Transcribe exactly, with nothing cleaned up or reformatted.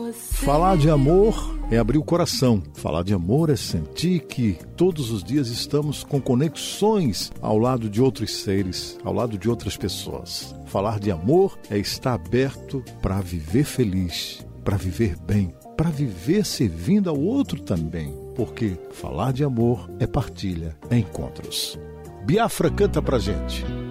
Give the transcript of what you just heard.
Falar de amor é abrir o coração. Falar de amor é sentir que todos os dias estamos com conexões ao lado de outros seres, ao lado de outras pessoas. Falar de amor é estar aberto para viver feliz, para viver bem, para viver servindo ao outro também. Porque falar de amor é partilha, é encontros. Biafra canta pra gente.